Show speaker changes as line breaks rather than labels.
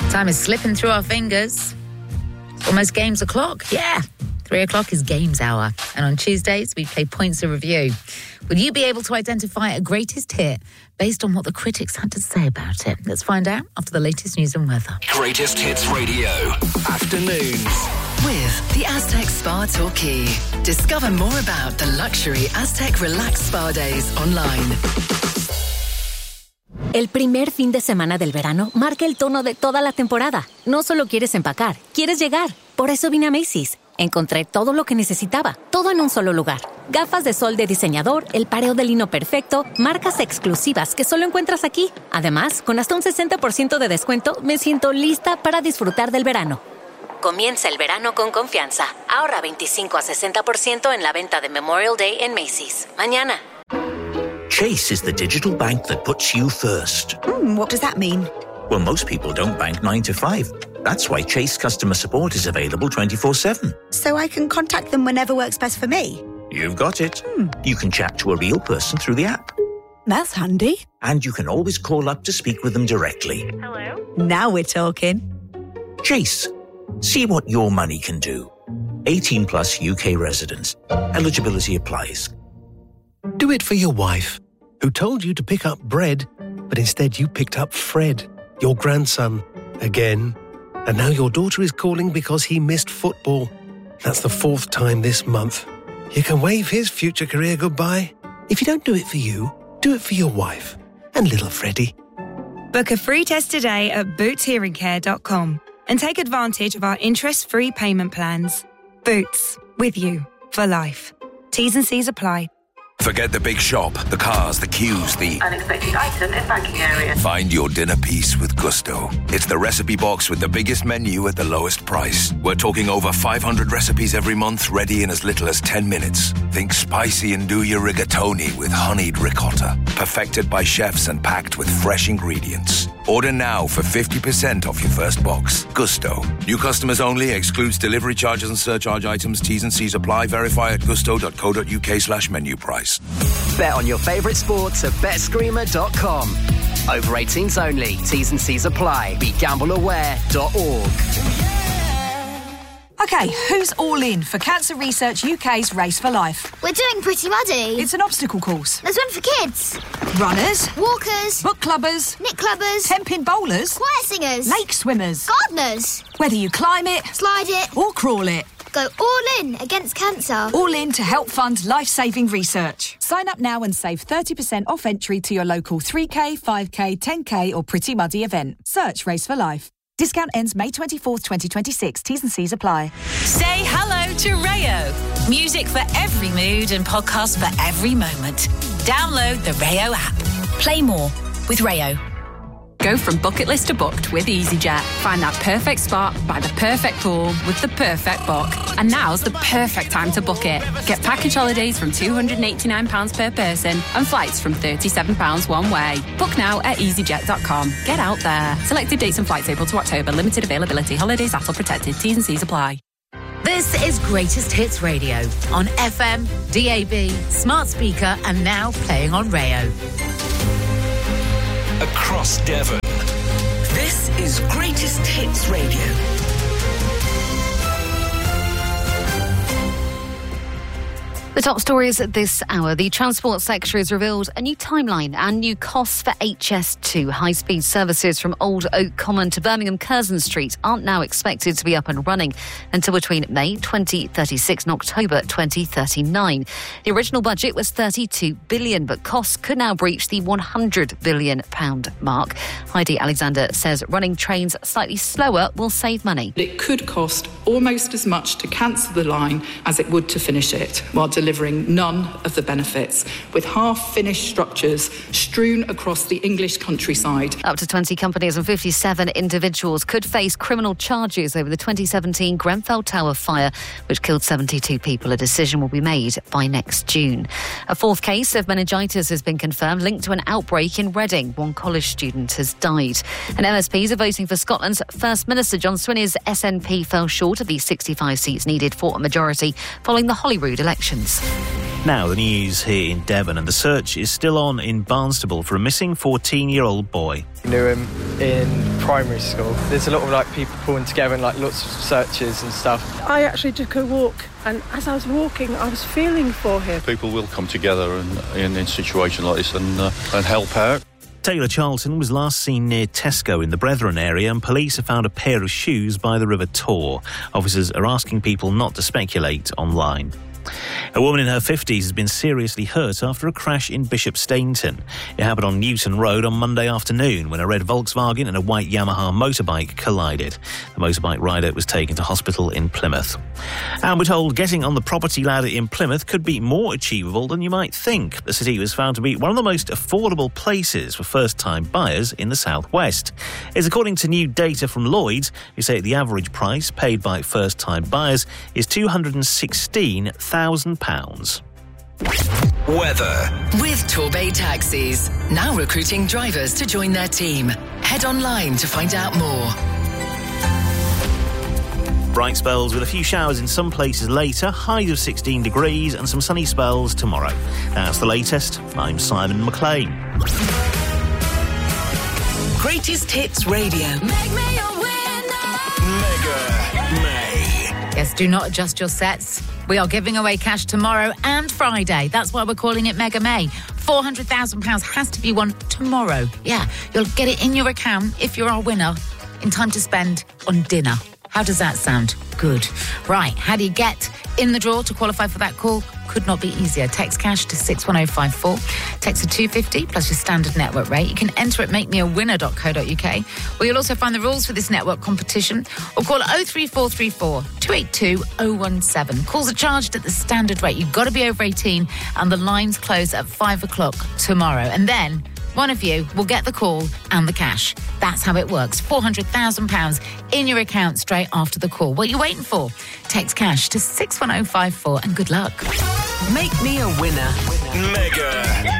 Time is slipping through our fingers. It's almost games o'clock. Yeah. 3 o'clock is games hour. And on Tuesdays, we play Points of Review. Will you be able to identify a greatest hit based on what the critics had to say about it? Let's find out after the latest news and weather.
Greatest Hits Radio. Afternoons.
With the Aztec Spa Torquay. Discover more about the luxury Aztec Relax Spa Days online.
El primer fin de semana del verano marca el tono de toda la temporada. No solo quieres empacar, quieres llegar. Por eso vine a Macy's. Encontré todo lo que necesitaba, todo en un solo lugar. Gafas de sol de diseñador, el pareo de lino perfecto, marcas exclusivas que solo encuentras aquí. Además, con hasta un 60% de descuento, me siento lista para disfrutar del verano. Comienza el verano con confianza. Ahorra 25 a 60% en la venta de Memorial Day en Macy's. Mañana.
Chase is the digital bank that puts you first.
What does that mean?
Well, most people don't bank 9 to 5. That's why Chase customer support is available 24/7.
So I can contact them whenever works best for me?
You've got it. You can chat to a real person through the app.
That's handy.
And you can always call up to speak with them directly.
Hello? Now we're talking.
Chase. See what your money can do. 18 plus UK residents. Eligibility applies.
Do it for your wife, who told you to pick up bread, but instead you picked up Fred, your grandson, again. And now your daughter is calling because he missed football. That's the 4th time this month. You can wave his future career goodbye. If you don't do it for you, do it for your wife and little Freddie.
Book a free test today at bootshearingcare.com and take advantage of our interest-free payment plans. Boots, with you for life. T's and C's apply.
Forget the big shop, the cars, the queues, the
unexpected item in banking area.
Find your dinner piece with Gusto. It's the recipe box with the biggest menu at the lowest price. We're talking over 500 recipes every month, ready in as little as 10 minutes. Think spicy and do your rigatoni with honeyed ricotta. Perfected by chefs and packed with fresh ingredients. Order now for 50% off your first box. Gusto. New customers only. Excludes delivery charges and surcharge items. T's and C's apply. Verify at gusto.co.uk/menu price.
Bet on your favourite sports at betscreamer.com. Over 18s only. T's and C's apply. BeGambleAware.org.
OK, who's all in for Cancer Research UK's Race for Life?
We're doing Pretty Muddy.
It's an obstacle course.
There's one for kids.
Runners.
Walkers.
Book clubbers.
Nick clubbers.
10-pin bowlers.
Choir singers.
Lake swimmers.
Gardeners.
Whether you climb it,
slide it,
or crawl it.
Go all in against cancer.
All in to help fund life-saving research. Sign up now and save 30% off entry to your local 3K, 5K, 10K or Pretty Muddy event. Search Race for Life. Discount ends May 24th, 2026. T's and C's apply.
Say hello to Rayo. Music for every mood and podcasts for every moment. Download the Rayo app. Play more with Rayo.
Go from bucket list to booked with EasyJet. Find that perfect spot by the perfect pool with the perfect book. And now's the perfect time to book it. Get package holidays from £289 per person and flights from £37 one way. Book now at easyjet.com. Get out there. Selected dates and flights April to October. Limited availability. Holidays ATOL protected. T's and C's apply.
This is Greatest Hits Radio on FM, DAB, smart speaker, and now playing on Rayo.
Across Devon.
This is Greatest Hits Radio.
The top stories at this hour. The Transport Secretary has revealed a new timeline and new costs for HS2. High-speed services from Old Oak Common to Birmingham Curzon Street aren't now expected to be up and running until between May 2036 and October 2039. The original budget was £32 billion, but costs could now breach the £100 billion mark. Heidi Alexander says running trains slightly slower will save money.
It could cost almost as much to cancel the line as it would to finish it, while delivering none of the benefits, with half-finished structures strewn across the English countryside.
Up to 20 companies and 57 individuals could face criminal charges over the 2017 Grenfell Tower fire, which killed 72 people. A decision will be made by next June. A fourth case of meningitis has been confirmed, linked to an outbreak in Reading. One college student has died. And MSPs are voting for Scotland's First Minister. John Swinney's SNP fell short of the 65 seats needed for a majority following the Holyrood elections.
news.
Now, the news here in Devon, and the search is still on in Barnstaple for a missing 14-year-old boy.
I knew him in primary school. There's a lot of people pulling together and lots of searches and stuff.
I actually took a walk, and as I was walking, I was feeling for him.
People will come together in a situation like this and help out.
Taylor Charlton was last seen near Tesco in the Brethren area, and police have found a pair of shoes by the River Tor. Officers are asking people not to speculate online. A woman in her 50s has been seriously hurt after a crash in Bishop Stainton. It happened on Newton Road on Monday afternoon when a red Volkswagen and a white Yamaha motorbike collided. The motorbike rider was taken to hospital in Plymouth. And we're told getting on the property ladder in Plymouth could be more achievable than you might think. The city was found to be one of the most affordable places for first-time buyers in the southwest. It's according to new data from Lloyds, who say the average price paid by first-time buyers is £216,000.
Weather.
With Torbay Taxis, now recruiting drivers to join their team. Head online to find out more.
Bright spells with a few showers in some places later, highs of 16 degrees and some sunny spells tomorrow. That's the latest. I'm Simon McLean.
Greatest Hits Radio.
Mega May.
Yes, do not adjust your sets. We are giving away cash tomorrow and Friday. That's why we're calling it Mega May. £400,000 has to be won tomorrow. Yeah, you'll get it in your account if you're our winner in time to spend on dinner. How does that sound? Good. Right, how do you get in the draw to qualify for that call? Could not be easier. Text cash to 61054. Text to 250 plus your standard network rate. You can enter at makemeawinner.co.uk, where you'll also find the rules for this network competition, or call 03434 282 017. Calls are charged at the standard rate. You've got to be over 18, and the lines close at 5 o'clock tomorrow. And then one of you will get the call and the cash. That's how it works. £400,000 in your account straight after the call. What are you waiting for? Text cash to 61054 and good luck.
Make me a winner.
Mega